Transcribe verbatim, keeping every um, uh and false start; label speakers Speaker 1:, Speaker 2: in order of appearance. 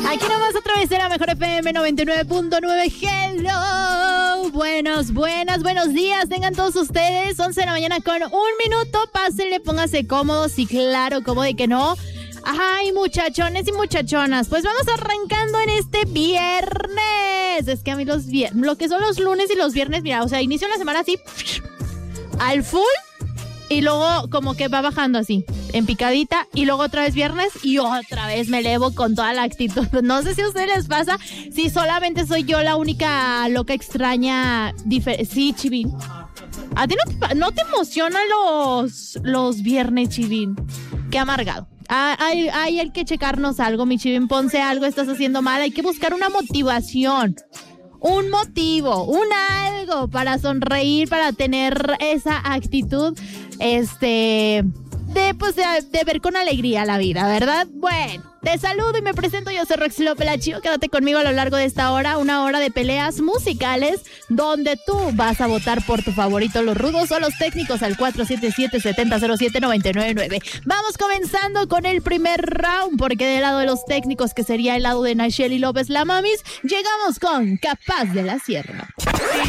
Speaker 1: Aquí nomás otra vez era Mejor F M noventa y nueve punto nueve. Hello. Buenos, buenas, buenos días. Tengan todos ustedes. once de la mañana con un minuto. Pásenle, pónganse cómodos y claro, como de que no. Ay, muchachones y muchachonas. Pues vamos arrancando en este viernes. Es que a mí los viernes, lo que son los lunes y los viernes, mira, o sea, inicio la semana así, al full. Y luego como que va bajando así, en picadita, y luego otra vez viernes y otra vez me elevo con toda la actitud. No sé si a ustedes les pasa, si solamente soy yo la única loca extraña. Difer- sí, Chivín. ¿A ti no te, no te emocionan los, los viernes, Chivín? Qué amargado. Ah, hay, hay, hay que checarnos algo, mi Chivín. Ponce algo, estás haciendo mal. Hay que buscar una motivación. Un motivo, un algo para sonreír, para tener esa actitud, este, de, pues, de, de ver con alegría la vida, ¿verdad? Bueno, te saludo y me presento, yo soy Roxy López La Chivo. Quédate conmigo a lo largo de esta hora, una hora de peleas musicales, donde tú vas a votar por tu favorito, los rudos o los técnicos, al cuatro siete siete, siete cero cero siete, nueve nueve nueve. Vamos comenzando con el primer round, porque del lado de los técnicos, que sería el lado de Nacheli López La Mamis, llegamos con Capaz de la Sierra.